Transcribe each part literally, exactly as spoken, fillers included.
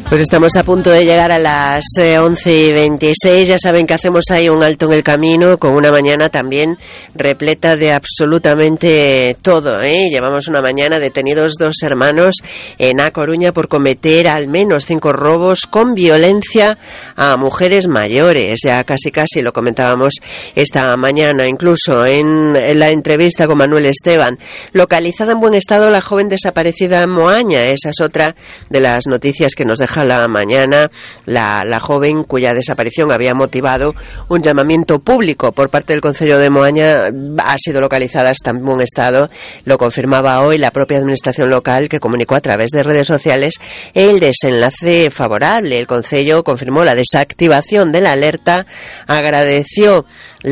Pues estamos a punto de llegar a las eh, once y veintiséis. Ya saben que hacemos ahí un alto en el camino con una mañana también repleta de absolutamente todo, ¿eh? Llevamos una mañana detenidos dos hermanos en A Coruña por cometer al menos cinco robos con violencia a mujeres mayores. Ya casi casi lo comentábamos esta mañana, incluso en, en la entrevista con Manuel Esteban. Localizada en buen estado la joven desaparecida en Moaña. Esa es otra de las noticias que nos deja la mañana. La, la joven cuya desaparición había motivado un llamamiento público por parte del Concello de Moaña ha sido localizada hasta en buen estado. Lo confirmaba hoy la propia administración local, que comunicó a través de redes sociales el desenlace favorable. El Concello confirmó la desactivación de la alerta, agradeció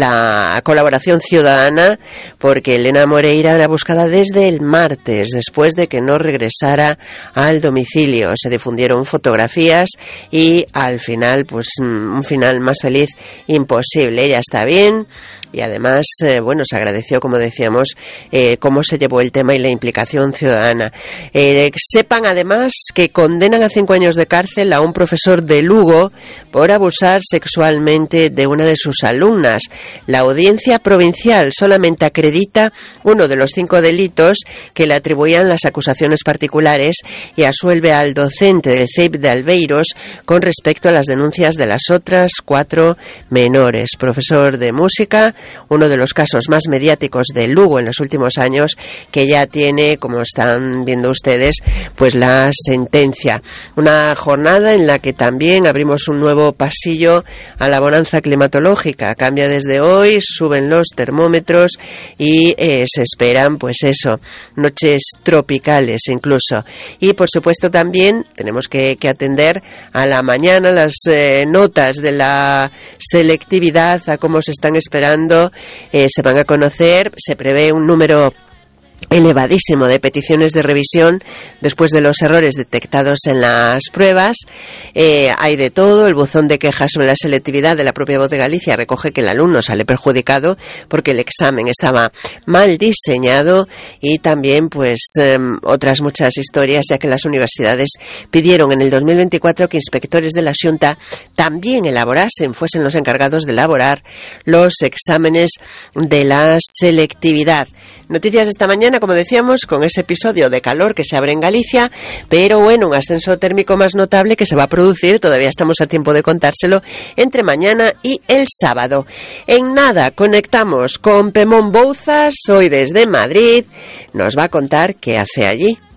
la colaboración ciudadana porque Elena Moreira era buscada desde el martes después de que no regresara al domicilio. Se difundieron fotografías y al final, pues un final más feliz imposible. Ella está bien. Y además, eh, bueno, se agradeció, como decíamos, eh, cómo se llevó el tema y la implicación ciudadana. Eh, sepan además que condenan a cinco años de cárcel a un profesor de Lugo por abusar sexualmente de una de sus alumnas. La audiencia provincial solamente acredita uno de los cinco delitos que le atribuían las acusaciones particulares y absuelve al docente del C E I P de Albeiros con respecto a las denuncias de las otras cuatro menores. Profesor de música, uno de los casos más mediáticos de Lugo en los últimos años, que ya tiene, como están viendo ustedes, pues la sentencia. Una jornada en la que también abrimos un nuevo pasillo a la bonanza climatológica. Cambia desde hoy, suben los termómetros y eh, se esperan, pues eso, noches tropicales incluso. Y por supuesto también tenemos que, que atender a la mañana las eh, notas de la selectividad, a cómo se están esperando. Eh, se van a conocer, se prevé un número elevadísimo de peticiones de revisión después de los errores detectados en las pruebas. Eh, hay de todo. El buzón de quejas sobre la selectividad de la propia Voz de Galicia recoge que el alumno sale perjudicado porque el examen estaba mal diseñado, y también pues eh, otras muchas historias, ya que las universidades pidieron en el dos mil veinticuatro que inspectores de la Xunta también elaborasen, fuesen los encargados de elaborar los exámenes de la selectividad. Noticias de esta mañana, como decíamos, con ese episodio de calor que se abre en Galicia, pero bueno, un ascenso térmico más notable que se va a producir, todavía estamos a tiempo de contárselo, entre mañana y el sábado. En nada, conectamos con Pemón Bouzas, hoy desde Madrid, nos va a contar qué hace allí.